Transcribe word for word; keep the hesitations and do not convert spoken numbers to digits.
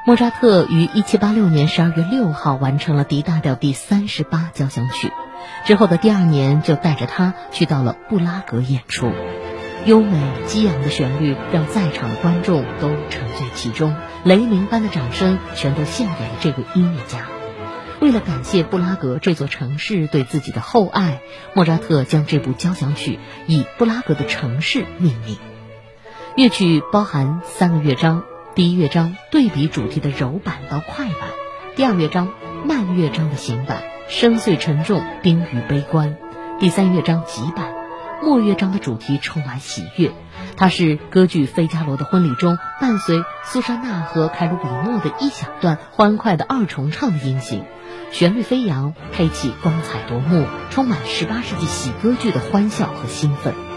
莫扎特于一七八六年十二月六号完成了 D 大调第三十八交响曲，之后的第二年就带着它去到了布拉格演出。优美激昂的旋律让在场的观众都沉醉其中，雷鸣般的掌声全都献给了这位音乐家。为了感谢布拉格这座城市对自己的厚爱，莫扎特将这部交响曲以布拉格的城市命名。乐曲包含三个乐章，第一乐章对比主题的柔板到快板，第二乐章慢乐章的行板，深邃沉重，冰与悲观，第三乐章急板，末乐章的主题充满喜悦。它是歌剧《费加罗的婚礼》中伴随苏珊娜和凯鲁比诺的一小段欢快的二重唱的音型，旋律飞扬，配器光彩夺目，充满十八世纪喜歌剧的欢笑和兴奋。